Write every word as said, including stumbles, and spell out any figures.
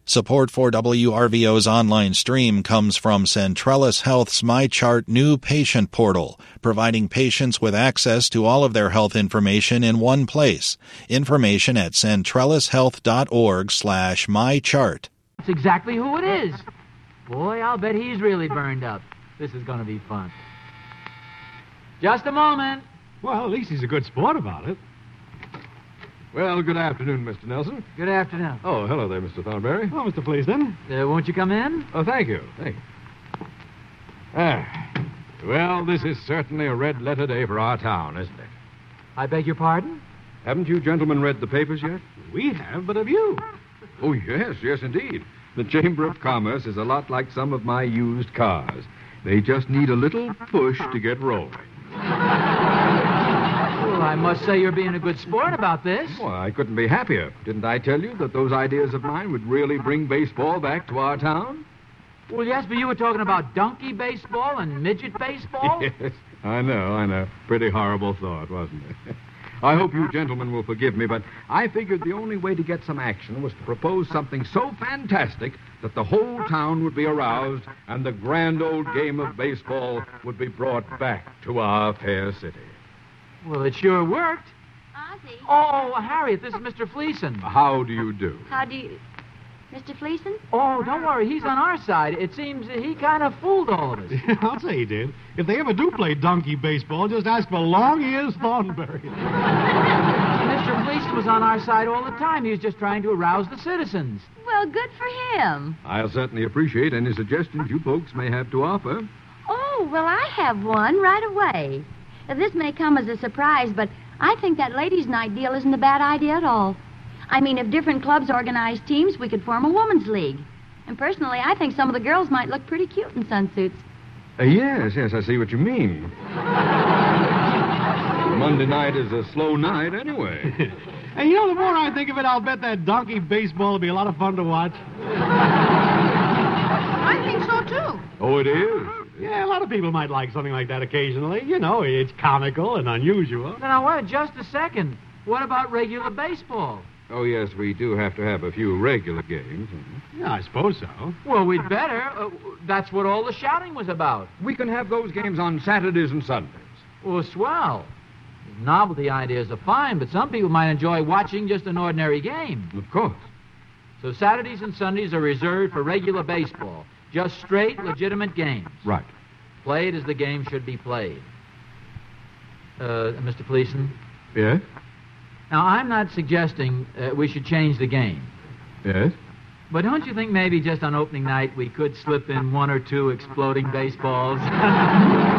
Support for W R V O's online stream comes from Centrellis Health's MyChart new patient portal, providing patients with access to all of their health information in one place. Information at centrellishealth.org slash mychart. That's exactly who it is. Boy, I'll bet he's really burned up. This is going to be fun. Just a moment. Well, at least he's a good sport about it. Well, good afternoon, Mister Nelson. Good afternoon. Oh, hello there, Mister Thornberry. Oh, Mister Fleaston. Uh, won't you come in? Oh, thank you. Thank you. Ah, well, this is certainly a red-letter day for our town, isn't it? I beg your pardon? Haven't you gentlemen read the papers yet? We have, but have you? Oh, yes, yes, indeed. The Chamber of Commerce is a lot like some of my used cars. They just need a little push to get rolling. Well, I must say you're being a good sport about this. Well, I couldn't be happier. Didn't I tell you that those ideas of mine would really bring baseball back to our town? Well, yes, but you were talking about donkey baseball and midget baseball? Yes, I know, I know. Pretty horrible thought, wasn't it? I hope you gentlemen will forgive me, but I figured the only way to get some action was to propose something so fantastic that the whole town would be aroused and the grand old game of baseball would be brought back to our fair city. Well, it sure worked. Ozzy. Oh, Harriet, this is Mister Fleason. How do you do? How do you... Mister Fleason? Oh, don't worry. He's on our side. It seems he kind of fooled all of us. I'll say he did. If they ever do play donkey baseball, just ask for Long Ears Thornberry. Mister Fleason was on our side all the time. He was just trying to arouse the citizens. Well, good for him. I'll certainly appreciate any suggestions you folks may have to offer. Oh, well, I have one right away. Now, this may come as a surprise, but I think that ladies' night deal isn't a bad idea at all. I mean, if different clubs organized teams, we could form a women's league. And personally, I think some of the girls might look pretty cute in sunsuits. Uh, yes, yes, I see what you mean. Monday night is a slow night anyway. And you know, the more I think of it, I'll bet that donkey baseball will be a lot of fun to watch. I think so, too. Oh, it is? Yeah, a lot of people might like something like that occasionally. You know, it's comical and unusual. Now, wait just a second. What about regular baseball? Oh, yes, we do have to have a few regular games. Yeah, I suppose so. Well, we'd better. Uh, that's what all the shouting was about. We can have those games on Saturdays and Sundays. Well, swell. Novelty ideas are fine, but some people might enjoy watching just an ordinary game. Of course. So Saturdays and Sundays are reserved for regular baseball. Just straight, legitimate games. Right. Played as the game should be played. Uh, Mister Fleason? Yes? Now, I'm not suggesting uh, we should change the game. Yes? But don't you think maybe just on opening night we could slip in one or two exploding baseballs?